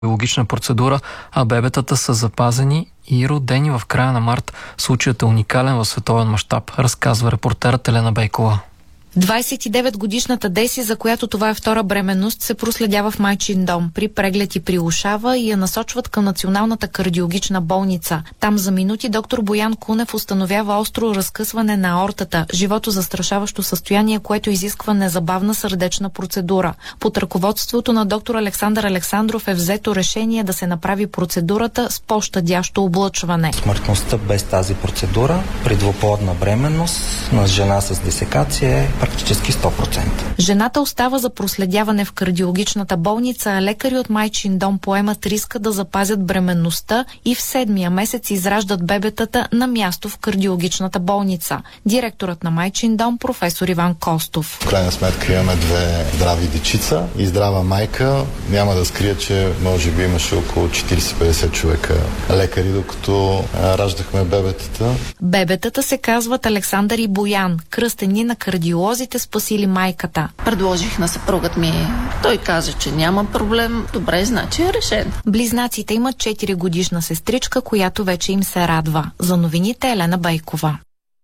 биологична процедура, а бебетата са запазени и родени в края на март. Случаят е уникален в световен мащаб, разказва репортерът Елена Бейкова. 29-годишната Деси, за която това е втора бременност, се проследява в майчин дом. При преглед и при ушава и я насочват към Националната кардиологична болница. Там за минути доктор Боян Кунев установява остро разкъсване на аортата, животозастрашаващо състояние, което изисква незабавна сърдечна процедура. Под ръководството на доктор Александър Александров е взето решение да се направи процедурата с по-щадящо облъчване. Смъртността без тази процедура при двуплодна бременност на жена с десекация е практически 100%. Жената остава за проследяване в кардиологичната болница, а лекари от майчин дом поемат риска да запазят бременността и в 7-я месец израждат бебетата на място в кардиологичната болница. Директорът на майчин дом професор Иван Костов. В крайна сметка имаме две здрави дечица и здрава майка. Няма да скрия, че може би имаше около 40-50 човека лекари, докато раждахме бебетата. Бебетата се казват Александър и Боян, кръстени на кардиолозите, спасили майката. Предложих на съпругът ми. Той каза, че няма проблем. Добре, значи е решен. Близнаците имат 4-годишна сестричка, която вече им се радва. За новините Елена Бейкова.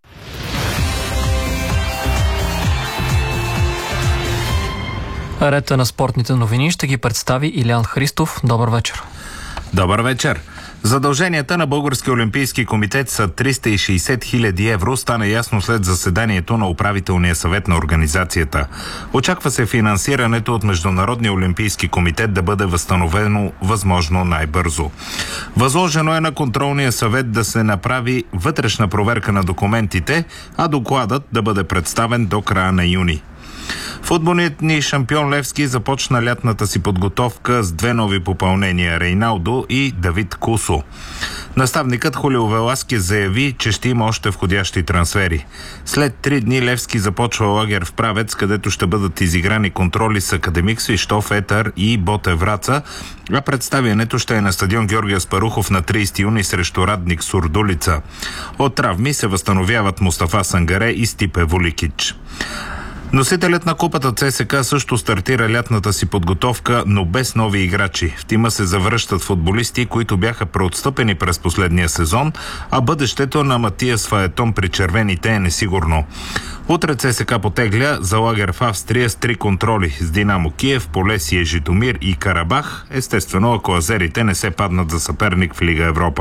Ред на спортните новини ще ги представи Илян Христов. Добър вечер. Добър вечер. Задълженията на Българския олимпийски комитет са 360 000 евро, стана ясно след заседанието на управителния съвет на организацията. Очаква се финансирането от Международния олимпийски комитет да бъде възстановено възможно най-бързо. Възложено е на контролния съвет да се направи вътрешна проверка на документите, а докладът да бъде представен до края на юни. Футболният ни шампион Левски започна лятната си подготовка с две нови попълнения – Рейналдо и Давид Кусо. Наставникът Хулио Веласкес заяви, че ще има още входящи трансфери. След 3 дни Левски започва лагер в Правец, където ще бъдат изиграни контроли с Академик Свищов, Етър и Боте Враца, а представянето ще е на стадион Георги Аспарухов на 30 юни срещу Радник Сурдулица. От травми се възстановяват Мустафа Сангаре и Стипе Воликич. Носителят на купата ЦСКА също стартира лятната си подготовка, но без нови играчи. В тима се завръщат футболисти, които бяха преотстъпени през последния сезон, а бъдещето на Матиас Фаетон при червените е несигурно. Утре ЦСКА потегля за лагер в Австрия с 3 контроли с Динамо Киев, Полесие, Житомир и Карабах, естествено ако азерите не се паднат за съперник в Лига Европа.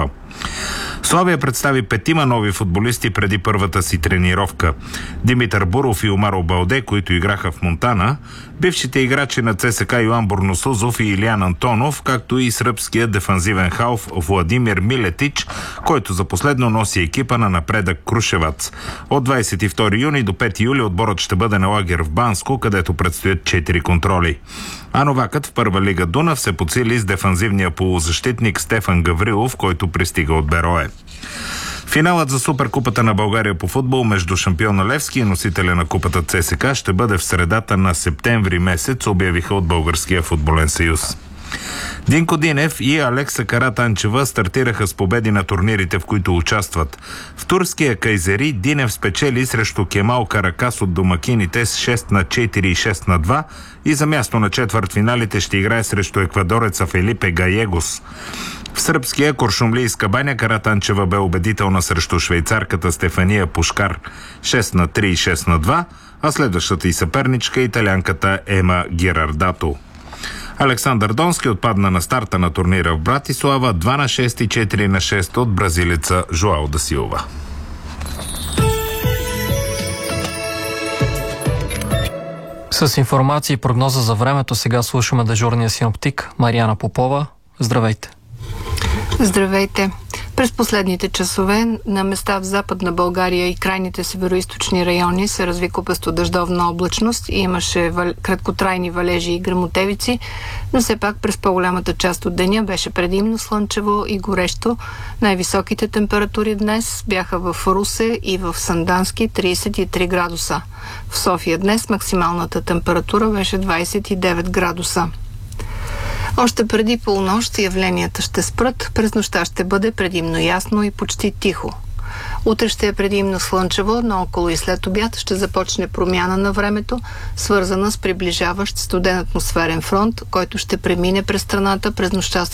Славия представи 5 нови футболисти преди първата си тренировка. Димитър Буров и Омаро Балде, които играха в Монтана, бившите играчи на ЦСКА Йоан Борносузов и Илиян Антонов, както и сръбския дефанзивен халф Владимир Милетич, който за последно носи екипа на напредък Крушевац. От 22 юни до 5 юли отборът ще бъде на лагер в Банско, където предстоят 4 контроли. А новакът в първа лига Дунав се подсили с дефанзивния полузащитник Стефан Гаврилов, който пристига от Берое. Финалът за Суперкупата на България по футбол между шампиона Левски и носителя на купата ЦСКА ще бъде в средата на септември месец, обявиха от Българския футболен съюз. Динко Динев и Алекса Каратанчева стартираха с победи на турнирите, в които участват. В турския Кайзери Динев спечели срещу Кемал Каракас от домакините с 6-4 и 6-2 и за място на четвъртфиналите ще играе срещу еквадореца Фелипе Гаегос. В сръбския Куршумлийска баня Каратанчева бе убедителна срещу швейцарката Стефания Пушкар 6-3 и 6-2, а следващата и съперничка италянката Ема Герардато. Александър Донски отпадна на старта на турнира в Братислава 2-6 и 4-6 от бразилеца Жоао да Силва. С информация и прогноза за времето сега слушаме дежурния синоптик Мариана Попова. Здравейте! Здравейте! През последните часове на места в Западна България и крайните североизточни райони се разви купесто дъждовна облачност и имаше краткотрайни валежи и гръмотевици, но все пак през по-голямата част от деня беше предимно слънчево и горещо. Най-високите температури днес бяха в Русе и в Сандански 33 градуса. В София днес максималната температура беше 29 градуса. Още преди полунощ явленията ще спрат, през нощта ще бъде предимно ясно и почти тихо. Утре ще е предимно слънчево, но около и след обяд ще започне промяна на времето, свързана с приближаващ студен атмосферен фронт, който ще премине през страната през нощта